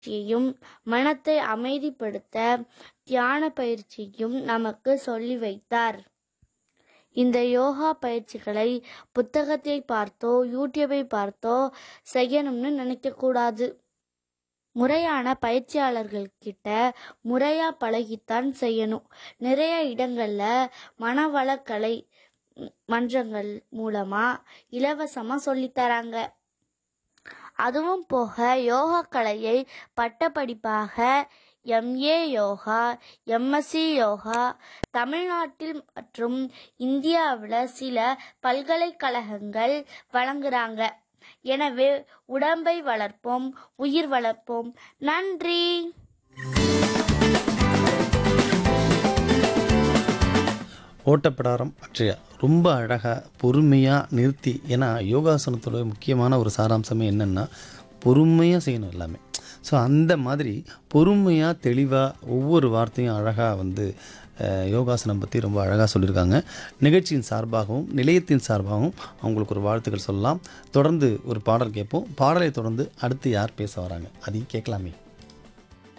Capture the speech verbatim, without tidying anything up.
பயிற்சியையும் மனத்தை அமைதிப்படுத்த தியான பயிற்சியும் நமக்கு சொல்லி வைத்தார். இந்த யோகா பயிற்சிகளை புத்தகத்தை பார்த்தோ யூடியூபை பார்த்தோ செய்யணும்னு நினைக்கக்கூடாது. முறையான பயிற்சியாளர்கள்கிட்ட முறையா பழகித்தான் செய்யணும். நிறைய இடங்கள்ல மனவளக்கலை மன்றங்கள் மூலமா இலவசமா சொல்லித்தராங்க. அதுவும் போக யோகா கலையை பட்டப்படிப்பாக எம்ஏ யோகா, எம்எஸ்சி யோகா தமிழ்நாட்டில் மற்றும் இந்தியாவில் சில பல்கலைக்கழகங்கள் வழங்குறாங்க. எனவே உடம்பை வளர்ப்போம், உயிர் வளர்ப்போம். நன்றி. ஓட்டப்பிடாரம் அட்சயா ரொம்ப அழகாக பொறுமையாக நிறுத்தி, ஏன்னா யோகாசனத்தோட முக்கியமான ஒரு சாராம்சமே என்னென்னா பொறுமையாக செய்யணும் எல்லாமே. ஸோ அந்த மாதிரி பொறுமையாக தெளிவாக ஒவ்வொரு வார்த்தையும் அழகாக வந்து யோகாசனம் பற்றி ரொம்ப அழகாக சொல்லியிருக்காங்க. நிகழ்ச்சியின் சார்பாகவும் நிலையத்தின் சார்பாகவும் அவங்களுக்கு ஒரு வாழ்த்துக்கள் சொல்லலாம். தொடர்ந்து ஒரு பாடல் கேட்போம். பாடலை தொடர்ந்து அடுத்து யார் பேச வராங்க அதையும் கேட்கலாமே.